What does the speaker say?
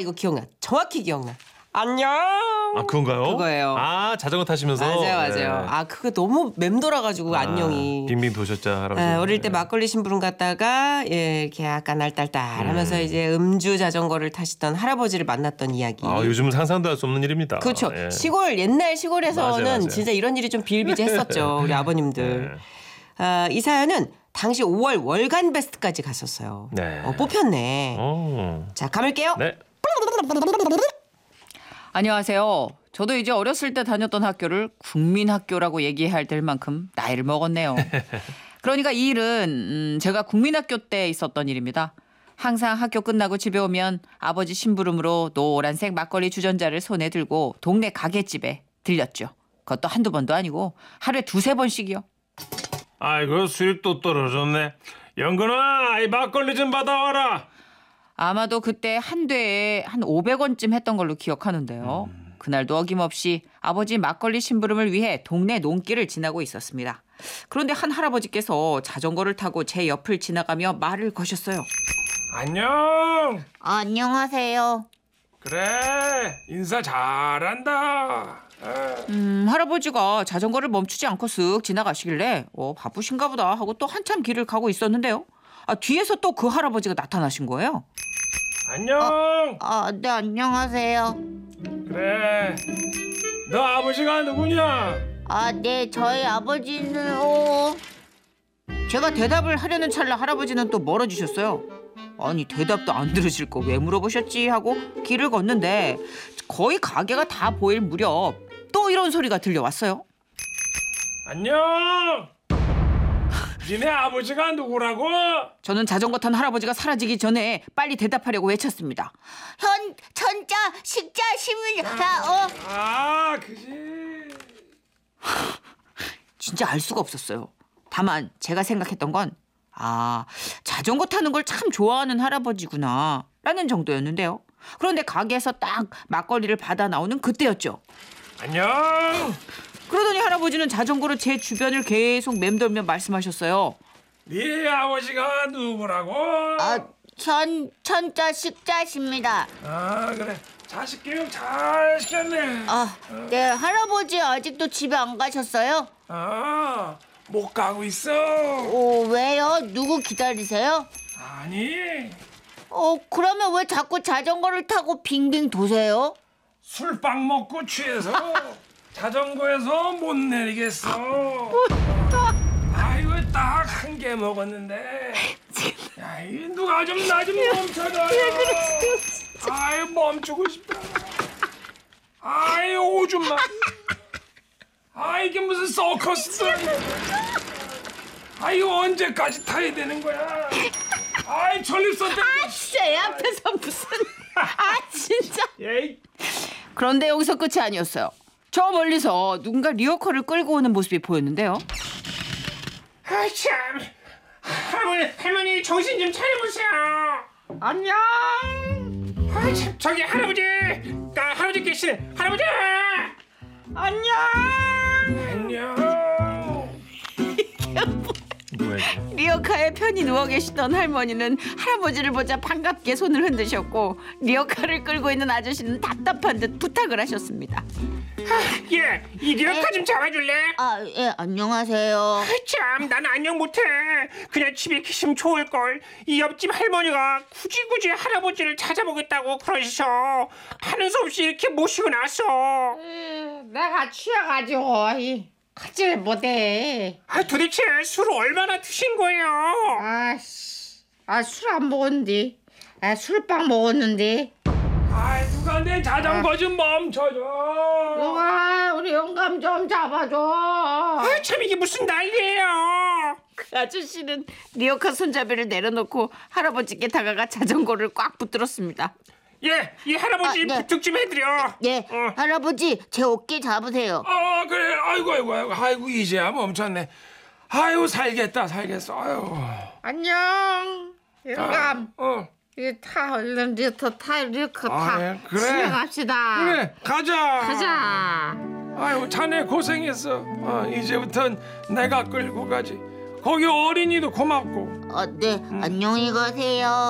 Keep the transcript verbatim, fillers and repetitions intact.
이거 기억나. 정확히 기억나. 안녕. 아 그건가요? 그거예요. 아 자전거 타시면서. 맞아요, 맞아요. 네. 아 그거 너무 맴돌아가지고 아, 안녕이. 빙빙 도셨자 할아버지. 네, 어릴 때 네. 막걸리 심부름 갔다가 예, 이렇게 약간 알딸딸하면서 음. 이제 음주 자전거를 타시던 할아버지를 만났던 이야기. 아 요즘은 상상도 할 수 없는 일입니다. 그렇죠. 예. 시골 옛날 시골에서는 맞아요, 맞아요. 진짜 이런 일이 좀 비일비재했었죠. 우리 아버님들. 네. 아, 이 사연은 당시 오월 월간 베스트까지 갔었어요. 네. 어, 뽑혔네. 어. 자, 감을게요. 네. 안녕하세요. 저도 이제 어렸을 때 다녔던 학교를 국민학교라고 얘기해야 될 만큼 나이를 먹었네요. 그러니까 이 일은 음, 제가 국민학교 때 있었던 일입니다. 항상 학교 끝나고 집에 오면 아버지 심부름으로 노란색 막걸리 주전자를 손에 들고 동네 가게집에 들렸죠. 그것도 한두 번도 아니고 하루에 두세 번씩이요. 아이고 수입 또 떨어졌네. 영근아 이 막걸리 좀 받아와라. 아마도 그때 한 대에 한 오백 원쯤 했던 걸로 기억하는데요. 음. 그날도 어김없이 아버지 막걸리 심부름을 위해 동네 논길을 지나고 있었습니다. 그런데 한 할아버지께서 자전거를 타고 제 옆을 지나가며 말을 거셨어요. 안녕. 안녕하세요. 그래 인사 잘한다. 음, 할아버지가 자전거를 멈추지 않고 쓱 지나가시길래 어, 바쁘신가 보다 하고 또 한참 길을 가고 있었는데요. 아, 뒤에서 또 그 할아버지가 나타나신 거예요. 안녕. 아, 네, 안녕하세요. 그래 너 아버지가 누구냐? 아, 네, 저희 아버지는, 어, 제가 대답을 하려는 찰나 할아버지는 또 멀어지셨어요. 아니 대답도 안 들으실 거 왜 물어보셨지 하고 길을 걷는데 거의 가게가 다 보일 무렵 또 이런 소리가 들려왔어요. 안녕. 니네 아버지가 누구라고? 저는 자전거 탄 할아버지가 사라지기 전에 빨리 대답하려고 외쳤습니다. 현, 천자, 식자, 시민, 아, 어, 아 그지. 진짜 알 수가 없었어요. 다만 제가 생각했던 건 아, 자전거 타는 걸 참 좋아하는 할아버지구나 라는 정도였는데요. 그런데 가게에서 딱 막걸리를 받아 나오는 그때였죠. 안녕. 그러더니 할아버지는 자전거로 제 주변을 계속 맴돌며 말씀하셨어요. 네 아버지가 누구라고? 아, 현, 천자, 식자십니다. 아 그래 자식 교육 잘 시켰네. 아, 네, 할아버지 아직도 집에 안 가셨어요? 아 못 가고 있어. 어, 왜요? 누구 기다리세요? 아니 어, 그러면 왜 자꾸 자전거를 타고 빙빙 도세요? 술빵 먹고 취해서 자전거에서 못 내리겠어. 아이고 딱 한 개 먹었는데. 야, 이 누가 좀 나 좀 멈춰줘요. 아이 멈추고 싶다. 아이 오줌마. 아 이게 무슨 서커스야. 아 이거 언제까지 타야 되는 거야. 아이 전립선 때문에. 제 앞에서 무슨 아 진짜. 에이. 그런데 여기서 끝이 아니었어요. 저 멀리서 누군가 리어커를 끌고 오는 모습이 보였는데요. 아 참. 할머니 할머니 정신 좀 차려보세요. 안녕. 아 참 저기 할아버지. 나 할아버지 계시네. 할아버지. 안녕. 안녕. 뭐야 이게? 리어카에 편히 누워 계시던 할머니는 할아버지를 보자 반갑게 손을 흔드셨고 리어카를 끌고 있는 아저씨는 답답한 듯 부탁을 하셨습니다. 예, 이 리어카 좀 잡아줄래? 아, 예, 안녕하세요. 참, 난 안녕 못해. 그냥 집에 계시면 좋을걸. 이 옆집 할머니가 굳이 굳이 할아버지를 찾아보겠다고 그러셔. 하는 수 없이 이렇게 모시고 나서. 내가 취해가지고 이 하질 못해. 아, 도대체 술을 얼마나 드신 거예요? 아씨, 아 술 안 먹었는데, 아 술빵 먹었는데. 아, 누가 내 자전거 좀 멈춰줘. 누가 우리 영감 좀 잡아줘. 아, 참 이게 무슨 난리예요? 그 아저씨는 리어카 손잡이를 내려놓고 할아버지께 다가가 자전거를 꽉 붙들었습니다. 예, 이 할아버지 아, 네. 부탁 좀 해드려. 예, 어. 할아버지 제 어깨 잡으세요. 아, 그래. 아이고, 아이고, 아이고, 아이고, 이제야 멈췄네. 아유, 살겠다, 살겠어. 아유. 안녕, 영감. 아, 어. 이타 얼른 리터 타 리터 타. 아, 예, 그래. 집에 갑시다. 그래, 가자. 가자. 아유, 자네 고생했어. 어, 이제부턴 내가 끌고 가지. 거기 어린이도 고맙고. 아, 네, 안녕히 가세요.